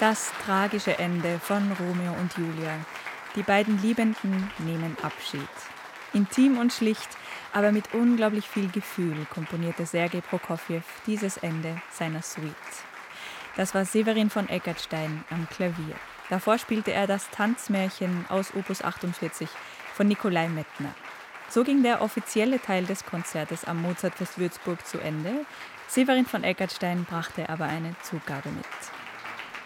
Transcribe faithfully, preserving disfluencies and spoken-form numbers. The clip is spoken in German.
Das tragische Ende von Romeo und Julia. Die beiden Liebenden nehmen Abschied. Intim und schlicht, aber mit unglaublich viel Gefühl komponierte Sergei Prokofjew dieses Ende seiner Suite. Das war Severin von Eckartstein am Klavier. Davor spielte er das Tanzmärchen aus Opus achtundvierzig von Nikolai Mettner. So ging der offizielle Teil des Konzertes am Mozartfest Würzburg zu Ende. Severin von Eckartstein brachte aber eine Zugabe mit.